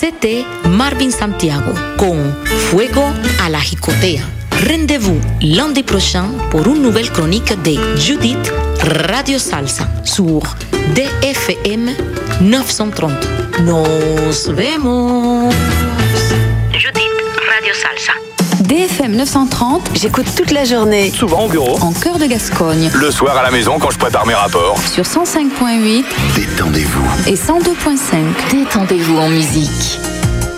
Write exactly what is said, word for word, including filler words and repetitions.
C'était Marvin Santiago con Fuego a la Jicotea. Rendez-vous lundi prochain pour une nouvelle chronique de Judith Radio Salsa sur D F M neuf cent trente. Nos vemos. Judith Radio Salsa. D F M neuf cent trente, j'écoute toute la journée. Souvent au bureau. En cœur de Gascogne. Le soir à la maison quand je prépare mes rapports. Sur cent cinq virgule huit. Détendez-vous. Et cent deux virgule cinq. Détendez-vous en musique.